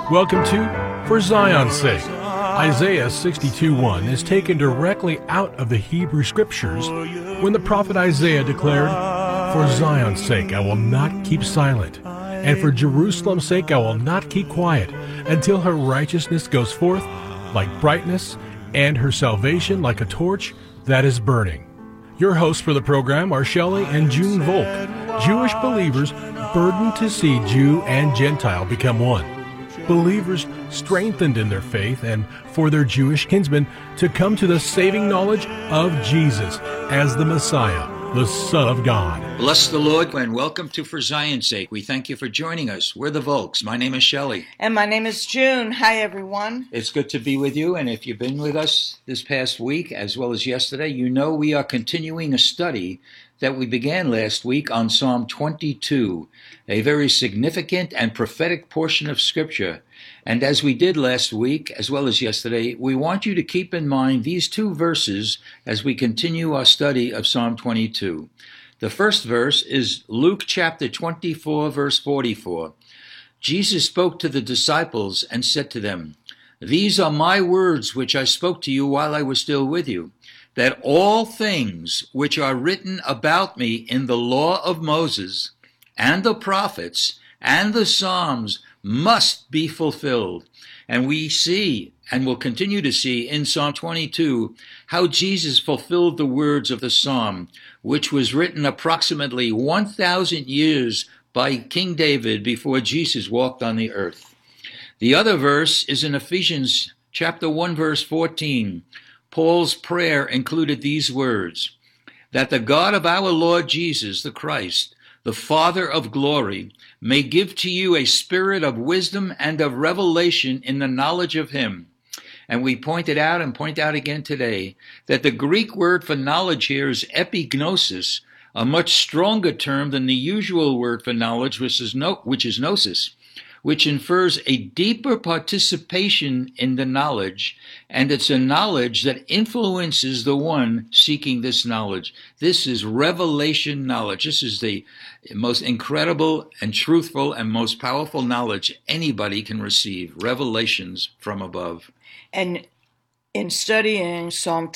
Welcome to For Zion's Sake. Isaiah 62:1 is taken directly out of the Hebrew Scriptures when the prophet Isaiah declared, "For Zion's sake I will not keep silent, and for Jerusalem's sake I will not keep quiet, until her righteousness goes forth like brightness, and her salvation like a torch that is burning." Your hosts for the program are Shelley and June Volk, Jewish believers burdened to see Jew and Gentile become one. Believers strengthened in their faith and for their Jewish kinsmen to come to the saving knowledge of Jesus as the Messiah, the Son of God. Bless the Lord and welcome to For Zion's Sake. We thank you for joining us. We're the Volks. My name is Shelley. And my name is June. Hi, everyone. It's good to be with you. And if you've been with us this past week as well as yesterday, you know we are continuing a study that we began last week on Psalm 22, a very significant and prophetic portion of Scripture. And as we did last week, as well as yesterday, we want you to keep in mind these two verses as we continue our study of Psalm 22. The first verse is Luke chapter 24, verse 44. Jesus spoke to the disciples and said to them, "These are my words which I spoke to you while I was still with you, that all things which are written about me in the law of Moses and the prophets and the Psalms must be fulfilled." And we see, and will continue to see in Psalm 22, how Jesus fulfilled the words of the Psalm, which was written approximately 1,000 years by King David before Jesus walked on the earth. The other verse is in Ephesians chapter 1, verse 14. Paul's prayer included these words, "That the God of our Lord Jesus the Christ, the Father of glory, may give to you a spirit of wisdom and of revelation in the knowledge of him." And we pointed out and point out again today that the Greek word for knowledge here is epignosis, a much stronger term than the usual word for knowledge, which is gnosis, which infers a deeper participation in the knowledge, and it's a knowledge that influences the one seeking this knowledge. This is revelation knowledge. This is the most incredible and truthful and most powerful knowledge anybody can receive, revelations from above. And in studying Psalm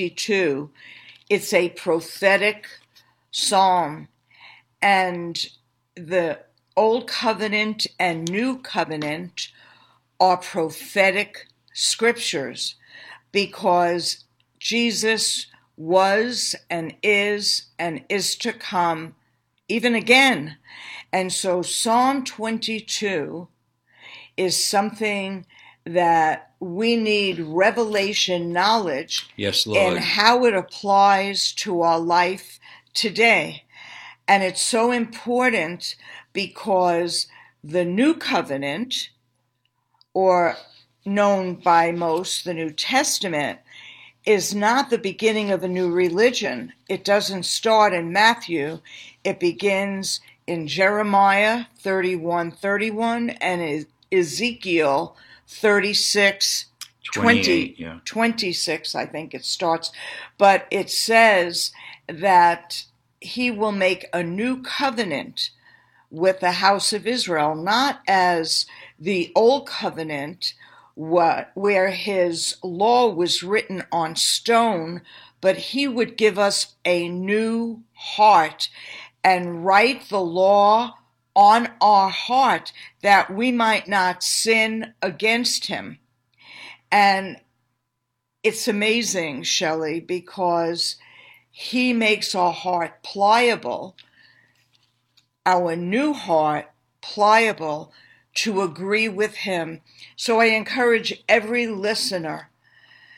22, it's a prophetic psalm, and the Old Covenant and New Covenant are prophetic scriptures because Jesus was and is to come even again. And so Psalm 22 is something that we need revelation knowledge Yes, Lord. in how it applies to our life today. And it's so important because the New Covenant, or known by most the New Testament, is not the beginning of a new religion. It doesn't start in Matthew. It begins in Jeremiah 31:31 and Ezekiel 26:26, I think it starts. But it says that he will make a new covenant with the house of Israel, not as the old covenant where his law was written on stone, but he would give us a new heart and write the law on our heart that we might not sin against him. And it's amazing, Shelley, because he makes our heart pliable, our new heart pliable to agree with him. So I encourage every listener